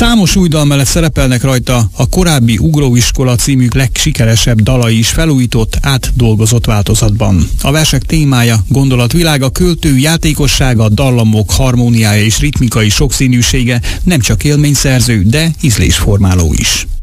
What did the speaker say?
Számos új dal mellett szerepelnek rajta a korábbi Ugróiskola című legsikeresebb dalai is felújított, átdolgozott változatban. A versek témája, gondolatvilága, költő játékossága, dallamok harmóniája és ritmikai sokszínűsége nem csak élményszerző, de ízlésformáló is.